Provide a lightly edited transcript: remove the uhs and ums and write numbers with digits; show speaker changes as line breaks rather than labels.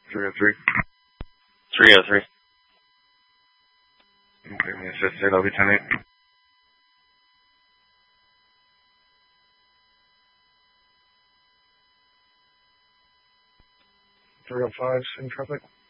303.
303.
Okay, may assist here, lobby 10-8. 305, in traffic.